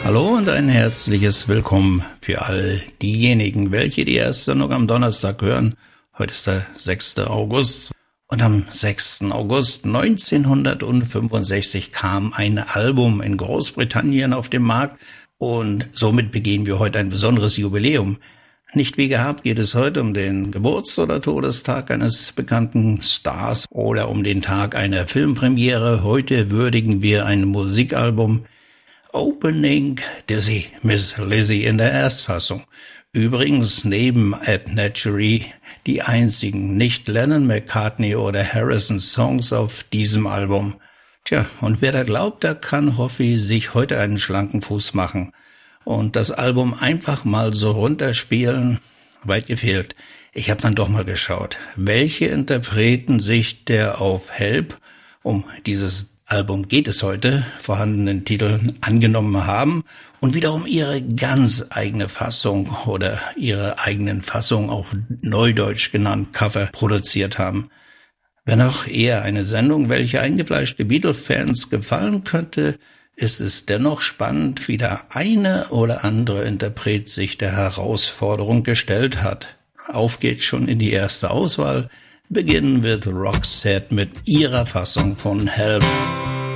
Hallo und ein herzliches Willkommen für all diejenigen, welche die erste Sendung am Donnerstag hören. Heute ist der 6. August und am 6. August 1965 kam ein Album in Großbritannien auf den Markt und somit begehen wir heute ein besonderes Jubiläum. Nicht wie gehabt geht es heute um den Geburts- oder Todestag eines bekannten Stars oder um den Tag einer Filmpremiere. Heute würdigen wir ein Musikalbum. Opening Dizzy, Miss Lizzy in der Erstfassung. Übrigens neben Ed Natury die einzigen nicht Lennon, McCartney oder Harrison Songs auf diesem Album. Tja, und wer da glaubt, der kann Hoffi sich heute einen schlanken Fuß machen und das Album einfach mal so runterspielen. Weit gefehlt. Ich habe dann doch mal geschaut, welche Interpreten sich der auf Help, um dieses Album geht es heute, vorhandenen Titeln angenommen haben und wiederum ihre ganz eigene Fassung oder ihre eigenen Fassungen auf Neudeutsch genannt Cover produziert haben. Wenn auch eher eine Sendung, welche eingefleischte Beatle-Fans gefallen könnte, ist es dennoch spannend, wie der eine oder andere Interpret sich der Herausforderung gestellt hat. Auf geht's schon in die erste Auswahl. Beginnen wird Roxette mit ihrer Fassung von Help.